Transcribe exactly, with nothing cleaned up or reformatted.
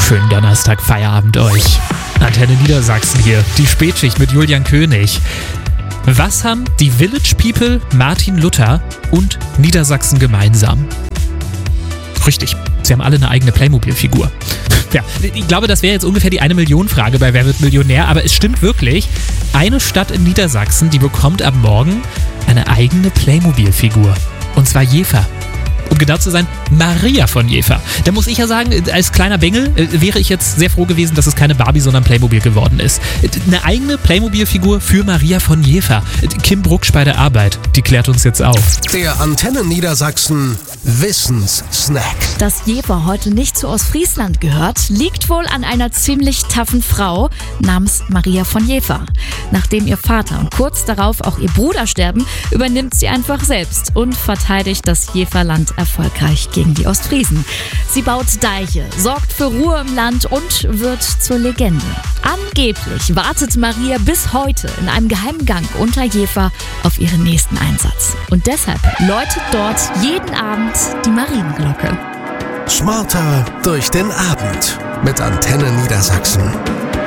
Schönen Donnerstag-Feierabend euch. Antenne Niedersachsen hier, die Spätschicht mit Julian König. Was haben die Village People, Martin Luther und Niedersachsen gemeinsam? Richtig, sie haben alle eine eigene Playmobil-Figur. Ja, ich glaube, das wäre jetzt ungefähr die eine-Million-Frage bei Wer wird Millionär, aber es stimmt wirklich. Eine Stadt in Niedersachsen, die bekommt ab morgen eine eigene Playmobil-Figur. Und zwar Jever. Um genau zu sein, Maria von Jever. Da muss ich ja sagen, als kleiner Bengel äh, wäre ich jetzt sehr froh gewesen, dass es keine Barbie, sondern Playmobil geworden ist. Eine eigene Playmobil-Figur für Maria von Jever. Kim Brucksch bei der Arbeit, die klärt uns jetzt auf. Der Antenne Niedersachsen Wissenssnack. Dass Jever heute nicht zu Ostfriesland gehört, liegt wohl an einer ziemlich taffen Frau namens Maria von Jever. Nachdem ihr Vater und kurz darauf auch ihr Bruder sterben, übernimmt sie einfach selbst und verteidigt das Jeverland erfolgreich gegen die Ostfriesen. Sie baut Deiche, sorgt für Ruhe im Land und wird zur Legende. Angeblich wartet Maria bis heute in einem geheimen Gang unter Jever auf ihren nächsten Einsatz. Und deshalb läutet dort jeden Abend die Marienglocke. Smarter durch den Abend mit Antenne Niedersachsen.